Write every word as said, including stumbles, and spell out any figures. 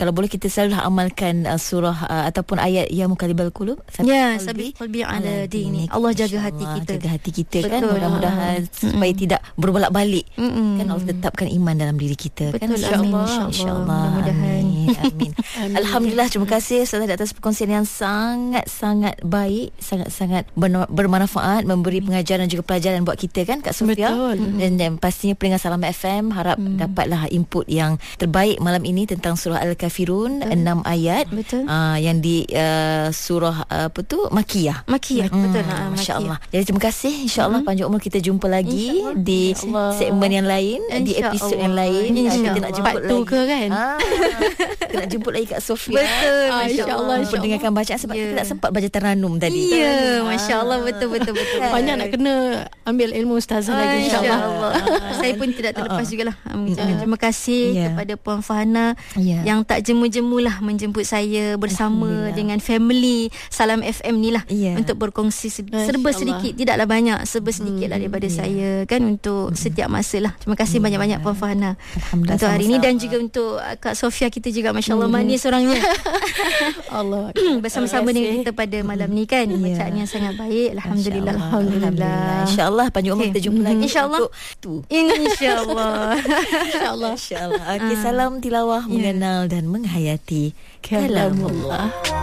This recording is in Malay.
kalau boleh kita selalulah amalkan uh, surah uh, ataupun ayat ya muqallibal qulub. Ya, sabit qalbi ala dini. Allah jaga hati kita. Jaga hati kita. Betul. Kan, mudah-mudahan uh, supaya mm-mm. tidak berbolak-balik. Mm-mm. Kan Allah tetapkan iman dalam diri kita. Betul, kan, insya-Allah. Insya-Allah. Mudah-mudahan. Amin. Amin. Alhamdulillah, terima kasih Ustazah di atas perkongsian yang sangat-sangat baik, sangat-sangat bermanfaat, memberi pengajaran dan juga pelajaran buat kita kan Kak Sofia. Betul. Dan, dan pastinya pendengar Salam F M harap hmm. dapatlah input yang terbaik malam ini tentang surah Al-Kafirun, betul. enam ayat. Betul. Uh, yang di uh, surah uh, apa tu Makiyah. Makiyah, hmm. betul. Ha, Masya-Allah. Jadi terima kasih, insya-Allah hmm. panjang umur kita jumpa lagi di segmen yang lain, di episod yang lain. Kita nak jemput Part two lagi. Ke, kan? Ah, kita nak jemput lagi Kak Sofia. Betul. Ah, Insya-Allah. Mendengarkan bacaan sebab yeah. kita tak sempat baca Taranum tadi. Ya, yeah, masya-Allah, betul betul betul. Banyak nak kena ambil ilmu ustazah lagi, insya-Allah. Insya-Allah. Saya pun tidak terlepas uh-uh. jugalah mengucapkan terima kasih yeah. kepada Puan Farhana yeah. yang tak jemu-jemulah menjemput saya bersama dengan family Salam F M ni lah yeah. untuk berkongsi serba sedikit, tidaklah banyak, serba sedikit lah daripada yeah. saya kan untuk setiap masa lah. Terima kasih yeah. banyak-banyak Puan Farhana untuk hari ini dan juga untuk Kak Sofia kita juga, masya-Allah mm. manis orangnya. Allah bersama-sama dengan kita pada malam ni kan. Yeah. Bacaan yang sangat baik. Alhamdulillah. Alhamdulillah. Insya-Allah panjang umur okay. kita jumpa lagi. Insya-Allah. Insya-Allah. Insya-Allah. Insya-Allah. Okey, salam tilawah, yeah. mengenal dan menghayati kalamullah.